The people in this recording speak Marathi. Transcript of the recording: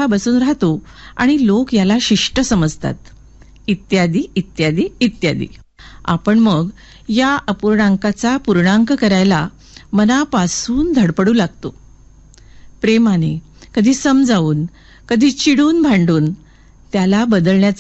असा बसून राहतो आणि लोक याला शिष्ट समजतात, इत्यादी इत्यादी इत्यादी. आपण मग या अपूर्णांकाचा पूर्णांक करायला मनापासून धडपडू लागतो. प्रेमाने, कधी समजावून, कधी चिडून भांडून त्याला बदलण्याचा